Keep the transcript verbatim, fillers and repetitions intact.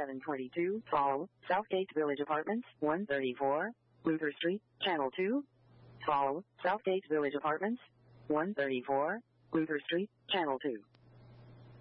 seven twenty-two, follow, Southgate Village Apartments, one thirty-four, Luther Street, Channel two. Follow, Southgate Village Apartments, one thirty-four, Luther Street, Channel two.